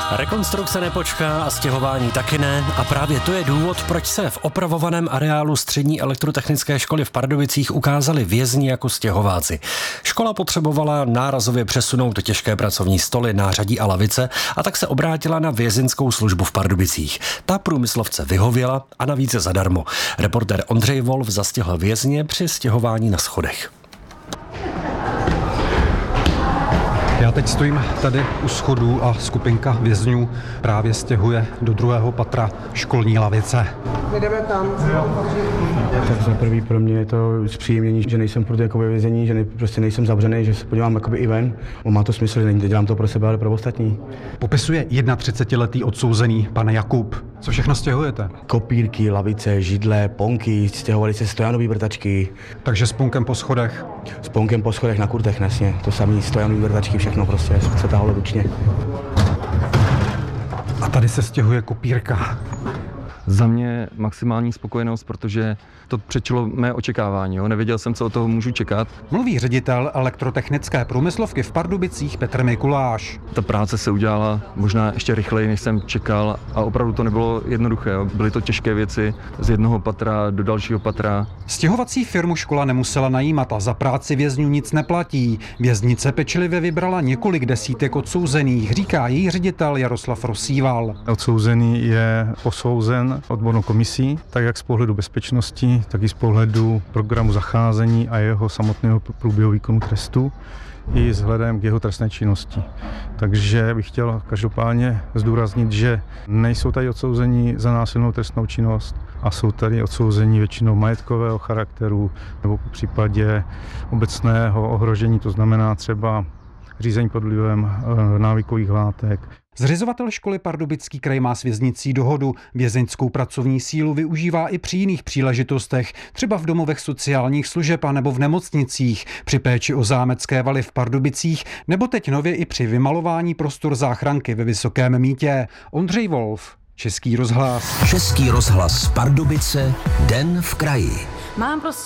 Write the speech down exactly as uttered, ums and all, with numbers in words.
Rekonstrukce nepočká a stěhování taky ne a právě to je důvod, proč se v opravovaném areálu střední elektrotechnické školy v Pardubicích ukázali vězni jako stěhováci. Škola potřebovala nárazově přesunout těžké pracovní stoly, nářadí a lavice a tak se obrátila na vězeňskou službu v Pardubicích. Ta průmyslovce vyhověla a navíc zadarmo. Reportér Ondřej Wolf zastihl vězně při stěhování na schodech. Já teď stojím tady u schodů a skupinka vězňů právě stěhuje do druhého patra školní lavice. My jdeme tam. Tak za prvý pro mě je to zpříjemnění, že nejsem pro jako ve vězení, že ne, prostě nejsem zavřený, že se podívám jakoby i ven. O, má to smysl, že nedělám to pro sebe, ale pro ostatní. Popisuje třicetiletý odsouzený pan Jakub. Co všechno stěhujete? Kopírky, lavice, židle, ponky, stěhovali se stojanové vrtačky. Takže s ponkem po schodech? S ponkem po schodech na kurtech, jasně. To samé stojanové vrtačky, všechno prostě se tahalo ručně. A tady se stěhuje kopírka. Za mě maximální spokojenost, protože to přečilo mé očekávání. Jo? Nevěděl jsem, co od toho můžu čekat. Mluví ředitel elektrotechnické průmyslovky v Pardubicích Petr Mikuláš. Ta práce se udělala možná ještě rychleji, než jsem čekal a opravdu to nebylo jednoduché. Jo? Byly to těžké věci z jednoho patra do dalšího patra. Stěhovací firmu škola nemusela najímat a za práci vězňů nic neplatí. Věznice pečlivě vybrala několik desítek odsouzených, říká její ředitel Jaroslav Rosíval. Odsouzený je posouzen odbornou komisí, tak jak z pohledu bezpečnosti, tak i z pohledu programu zacházení a jeho samotného průběhu výkonu trestu i vzhledem k jeho trestné činnosti. Takže bych chtěl každopádně zdůraznit, že nejsou tady odsouzení za násilnou trestnou činnost a jsou tady odsouzení většinou majetkového charakteru nebo v případě obecného ohrožení, to znamená třeba řízení pod vlivem návykových látek. Zřizovatel školy Pardubický kraj má s věznicí dohodu. Vězeňskou pracovní sílu využívá i při jiných příležitostech, třeba v domovech sociálních služeb a nebo v nemocnicích, při péči o zámecké valy v Pardubicích, nebo teď nově i při vymalování prostor záchranky ve Vysokém Mýtě. Ondřej Wolf, Český rozhlas. Český rozhlas Pardubice, den v kraji. Mám prostě